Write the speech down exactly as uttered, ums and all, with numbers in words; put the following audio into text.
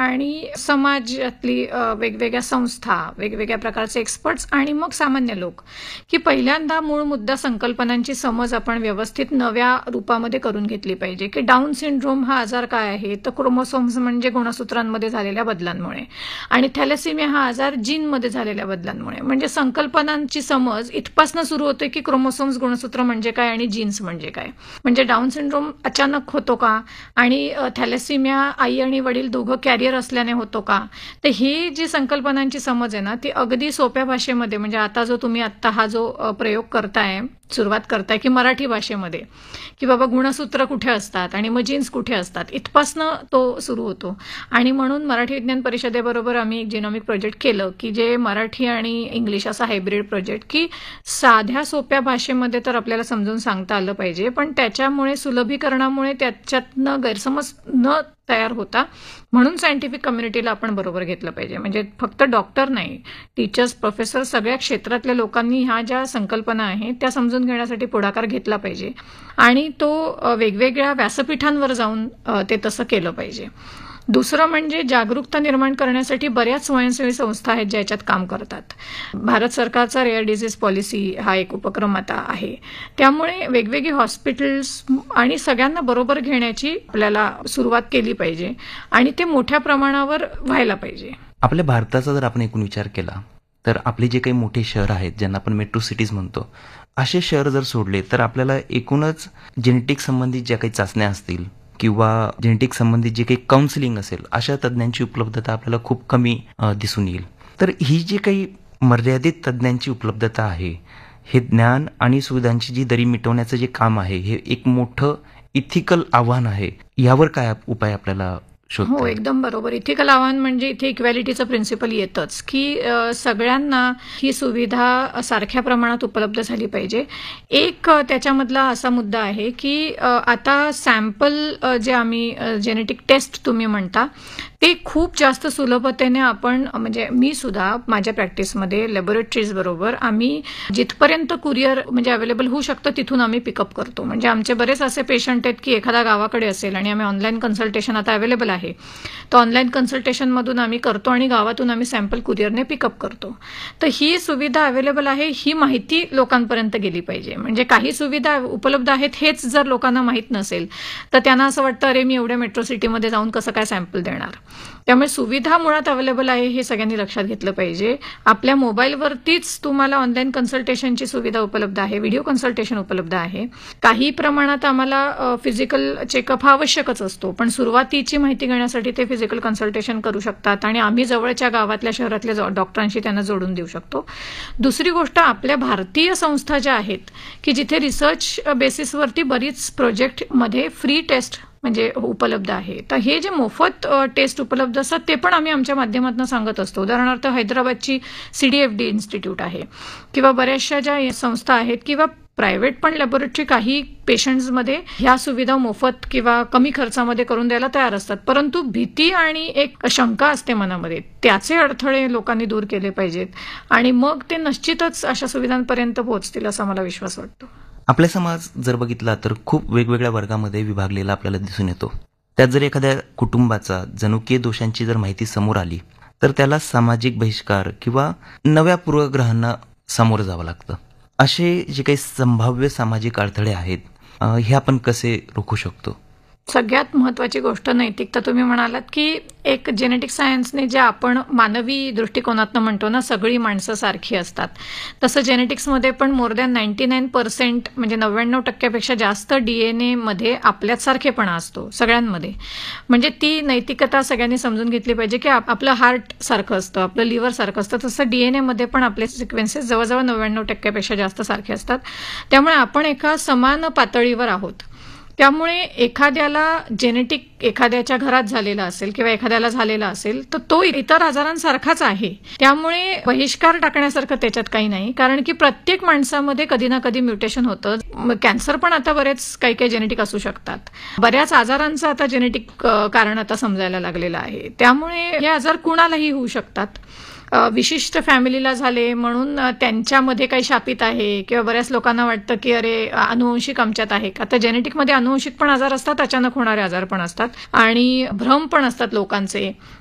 आणि समाजातली अ, वेगवेगळ्या संस्था, वेगवेगळ्या प्रकारचे एक्सपर्ट्स आणि मग सामान्य लोक, की पहिल्यांदा मूळ मुद्दा संकल्पनांची समज आपण व्यवस्थित नव्या रूपामध्ये करून घेतली पाहिजे, की डाऊन सिंड्रोम हा आजार काय आहे, तर क्रोमोसोम्स म्हणजे गुणसूत्रांमध्ये झालेल्या बदलांमुळे आणि थॅलेसेमिया हा आजार जीनमध्ये झालेल्या बदलांमुळे. म्हणजे संकल्पनांची समज इथपासून सुरू होते, की क्रोमोसोम्स गुणसूत्र म्हणजे काय आणि जीन्स म्हणजे काय. म्हणजे डाऊन सिंड्रोम अचानक होतो का आणि थॅलेसेमिया आई आणि वडील दोघं कॅरियर असल्याने होतो का. तर ही जी संकल्पनांची समज आहे ना, ती अगदी सोप्या भाषेमध्ये, म्हणजे आता जो तुम्ही आत्ता हा जो अ, प्रयोग करताय, सुरुवात करताय, की मराठी भाषेमध्ये, की बाबा गुणसूत्र कुठे असतात आणि मग जीन्स कुठे असतात, इथपासनं तो सुरू होतो. आणि म्हणून मराठी विज्ञान परिषदेबरोबर आम्ही एक जिनोमिक प्रोजेक्ट केलं, की जे मराठी आणि इंग्लिश असा हायब्रिड प्रोजेक्ट, की साध्या सोप्या भाषेमध्ये तर आपल्याला समजून सांगता आलं पाहिजे, पण त्याच्यामुळे सुलभीकरणामुळे त्याच्यातनं गैरसमज न तयार होता म्हणून सायंटिफिक कम्युनिटीला आपण बरोबर घेतलं पाहिजे. म्हणजे फक्त डॉक्टर नाही, टीचर्स, प्रोफेसर, सगळ्या क्षेत्रातल्या लोकांनी ह्या ज्या संकल्पना आहेत त्या समजून घेण्यासाठी पुढाकार घेतला पाहिजे आणि तो अ, वेगवेगळ्या व्यासपीठांवर जाऊन अ, ते तसं केलं पाहिजे. दुसरं म्हणजे जागरूकता निर्माण करण्यासाठी बऱ्याच स्वयंसेवी संस्था आहेत ज्या याच्यात काम करतात. भारत सरकारचा रेअर डिझीज पॉलिसी हा एक उपक्रम आता आहे. त्यामुळे वेगवेगळी हॉस्पिटल्स आणि सगळ्यांना बरोबर घेण्याची आपल्याला सुरुवात केली पाहिजे आणि ते मोठ्या प्रमाणावर व्हायला पाहिजे. आपल्या भारताचा जर आपण एकूण विचार केला तर आपले जे काही मोठे शहर आहेत ज्यांना आपण मेट्रो सिटीज म्हणतो, असे शहर जर सोडले तर आपल्याला एकूणच जेनेटिक संबंधित ज्या काही चाचण्या असतील किंवा जेनेटिक संबंधित जे काही काउन्सिलिंग असेल अशा तज्ज्ञांची उपलब्धता आपल्याला खूप कमी अ, दिसून येईल. तर ही जी काही मर्यादित तज्ज्ञांची उपलब्धता आहे, हे ज्ञान आणि सुविधांची जी दरी मिटवण्याचं जे काम आहे, हे एक मोठं इथिकल आव्हान आहे. यावर काय उपाय आपल्याला हो, शोधता येईल? एकदम बरोबर. इथिकल आव्हान म्हणजे इथे इक्वॅलिटीचं प्रिन्सिपल येतच, की अ, सगळ्यांना ही सुविधा सारख्या प्रमाणात उपलब्ध झाली पाहिजे. एक अ, त्याच्यामधला असा मुद्दा आहे, की अ, आता सॅम्पल जे आम्ही जेनेटिक टेस्ट तुम्ही म्हणता, ते खूप जास्त सुलभतेने आपण, म्हणजे मी सुद्धा माझ्या प्रॅक्टिसमध्ये लॅबोरेटरीज बरोबर आम्ही जिथपर्यंत कुरिअर म्हणजे अवेलेबल होऊ शकतं तिथून आम्ही पिकअप करतो. म्हणजे आमचे बरेच असे पेशंट आहेत, की एखादा गावाकडे असेल आणि आम्ही ऑनलाईन कन्सल्टेशन आता अवेलेबल आहे, तर ऑनलाईन कन्सल्टेशनमधून आम्ही करतो आणि गावातून आम्ही सॅम्पल कुरिअरने पिकअप करतो. तर ही सुविधा अवेलेबल आहे, ही माहिती लोकांपर्यंत गेली पाहिजे. म्हणजे काही सुविधा उपलब्ध आहेत हेच जर लोकांना माहीत नसेल तर त्यांना असं वाटतं, अरे मी एवढ्या मेट्रो सिटीमध्ये जाऊन कसं काय सॅम्पल देणार. त्यामुळे सुविधा मुळात अवेलेबल आहे हे सगळ्यांनी लक्षात घेतलं पाहिजे. आपल्या मोबाईलवरतीच तुम्हाला ऑनलाईन कन्सल्टेशनची सुविधा उपलब्ध आहे, व्हिडिओ कन्सल्टेशन उपलब्ध आहे. काही प्रमाणात आम्हाला फिजिकल चेकअप हा आवश्यकच असतो, पण सुरुवातीची माहिती घेण्यासाठी ते फिजिकल कन्सल्टेशन करू शकतात आणि आम्ही जवळच्या गावातल्या शहरातल्या डॉक्टरांशी त्यांना जोडून देऊ शकतो. दुसरी गोष्ट, आपल्या भारतीय संस्था ज्या आहेत, की जिथे रिसर्च बेसिसवरती बरीच प्रोजेक्टमध्ये फ्री टेस्ट म्हणजे उपलब्ध आहे. तर हे जे मोफत टेस्ट उपलब्ध असतात ते पण आम्ही आमच्या माध्यमातून सांगत असतो. उदाहरणार्थ हैदराबादची सीडीएफडी इन्स्टिट्यूट आहे किंवा बऱ्याचशा ज्या संस्था आहेत किंवा प्रायव्हेट पण लॅबोरेटरी काही पेशंट्समध्ये ह्या सुविधा मोफत किंवा कमी खर्चामध्ये करून द्यायला तयार असतात. परंतु भीती आणि एक शंका असते मनामध्ये, त्याचे अडथळे लोकांनी दूर केले पाहिजेत आणि मग ते निश्चितच अशा सुविधांपर्यंत पोहोचतील असा मला विश्वास वाटतो. आपला समाज जर बघितला तर खूप वेगवेगळ्या वर्गामध्ये विभागलेला आपल्याला दिसून येतो. त्यात जर एखाद्या कुटुंबाचा जनुकीय दोषांची जर माहिती समोर आली तर त्याला सामाजिक बहिष्कार किंवा नव्या पूर्वग्रहांना सामोरं जावं लागतं. असे जे काही संभाव्य सामाजिक अडथळे आहेत, अ, हे आपण कसे रोखू शकतो? सगळ्यात महत्त्वाची गोष्ट नैतिकता. तुम्ही म्हणालात, की एक जेनेटिक सायन्सने जे आपण मानवी दृष्टिकोनातनं म्हणतो ना, सगळी माणसं सारखी असतात, तसं जेनेटिक्समध्ये पण more than ninety nine percent म्हणजे नव्याण्णव टक्क्यापेक्षा जास्त डीएनए मध्ये आपल्यात सारखेपणा असतो सगळ्यांमध्ये. म्हणजे ती नैतिकता सगळ्यांनी समजून घेतली पाहिजे, की आपलं हार्ट सारखं असतं, आपलं लिव्हर सारखं असतं, तसं डीएनए मध्ये पण आपले सिक्वेन्सेस जवळजवळ नव्याण्णव टक्क्यापेक्षा जास्त सारखे असतात. त्यामुळे आपण एका समान पातळीवर आहोत. त्यामुळे एखाद्याला जेनेटिक एखाद्याच्या घरात झालेला असेल किंवा एखाद्याला झालेला असेल तर तो इतर आजारांसारखाच आहे. त्यामुळे बहिष्कार टाकण्यासारखं त्याच्यात काही नाही, कारण की प्रत्येक माणसामध्ये कधी ना कधी म्युटेशन होतं. कॅन्सर पण आता बरेच काही काही जेनेटिक असू शकतात. बऱ्याच आजारांचं आता जेनेटिक कारण आता समजायला लागलेलं आहे. त्यामुळे हे आजार कुणालाही होऊ शकतात. विशिष्ट फॅमिलीला झाले म्हणून त्यांच्यामध्ये काही शापित आहे किंवा बऱ्याच लोकांना वाटतं की अरे अनुवंशिक आमच्यात आहे. आता जेनेटिकमध्ये अनुवंशिक पण आजार असतात, अचानक होणारे आजार पण असतात आणि भ्रम पण असतात लोकांचे